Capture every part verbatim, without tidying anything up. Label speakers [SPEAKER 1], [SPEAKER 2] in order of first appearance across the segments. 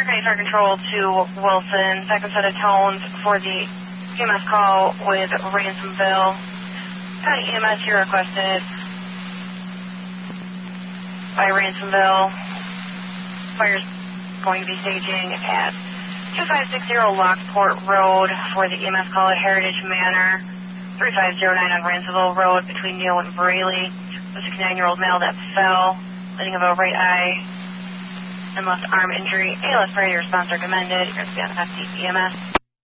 [SPEAKER 1] Center County Fire Control to Wilson. Second set of tones for the E M S call with Ransomville. County E M S, you're requested by Ransomville. Fire's going to be staging at two five six zero Lockport Road for the E M S call at Heritage Manor. three five zero nine on Ransomville Road between Neal and Braley. A sixty-nine-year-old male that fell, bleeding of a right eye and left arm injury. A L S priority response recommended. You're going to be on F D E M S.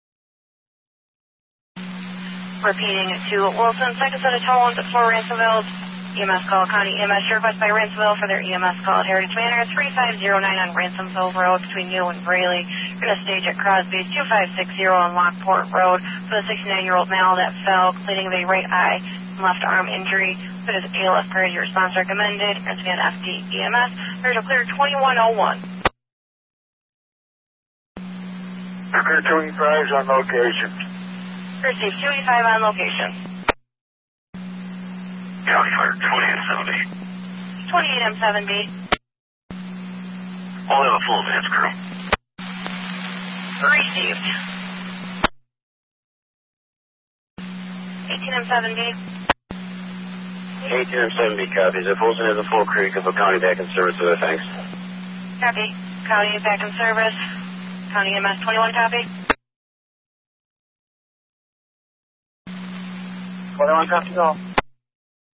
[SPEAKER 1] Repeating to Wilson, second set of tones for Ransomville. E M S call, County E M S, request by Ransomville for their E M S call at Heritage Manor, three five zero nine on Ransomville Road between Neal and Braley. You're going to stage at Crosby's, two five six zero on Lockport Road for the sixty-nine-year-old male that fell, bleeding of a right eye and left arm injury. That is A L S priority response recommended. You're going to be on F D E M S. There's a clear twenty-one oh one.
[SPEAKER 2] Clear two eighty-five on location.
[SPEAKER 1] Received two eighty-five on location.
[SPEAKER 2] County Fire, twenty-eight seventy.
[SPEAKER 1] twenty-eight M seven B.
[SPEAKER 2] I'll have a full advance crew.
[SPEAKER 1] Received. eighteen M seven B.
[SPEAKER 3] eighteen M seven B copies. If Wilson has a full crew, you can put County back in service with it. Thanks.
[SPEAKER 1] Copy. County back in service. County E M S twenty-one, copy.
[SPEAKER 4] twenty-one, copy, go.